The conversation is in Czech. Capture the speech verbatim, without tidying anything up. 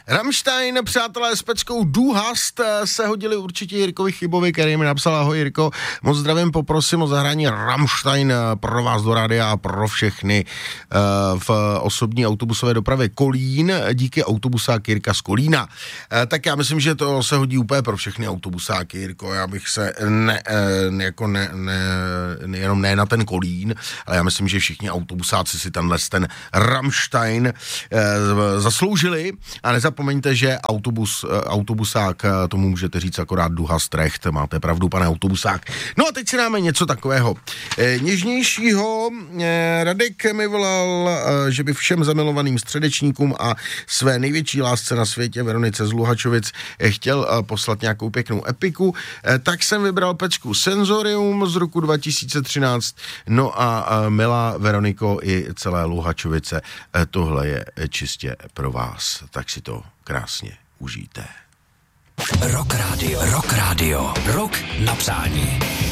Rammstein, přátelé, s peckou Du hast se hodili určitě Jirkovi Chybovi, který mi napsal: ahoj Jirko, moc zdravím, poprosím o zahrání Rammstein pro vás do rádia a pro všechny uh, v osobní autobusové dopravě Kolín, díky autobusák Jirka z Kolína. Uh, tak já myslím, že to se hodí úplně pro všechny autobusáky, Jirko, já bych se ne, ne, jako ne, ne, ne, jenom ne na ten Kolín, ale já myslím, že všichni autobusáci si tenhle ten Rammstein uh, zasloužili a nezapomeňte, že autobus, autobusák, tomu můžete říct akorát Du hast recht, máte pravdu, pane autobusák. No a teď si dáme něco takového e, něžnějšího. E, Radek mi volal, e, že by všem zamilovaným středečníkům a své největší lásce na světě, Veronice z Luhačovic, e, chtěl e, poslat nějakou pěknou epiku, e, tak jsem vybral pecku Senzorium z roku dva tisíce třináct. No a e, milá Veroniko i celé Luhačovice, e, tohle je čistě pro vás, tak si to krásně užijte. Rock Radio, Rock Radio, Rock na přání.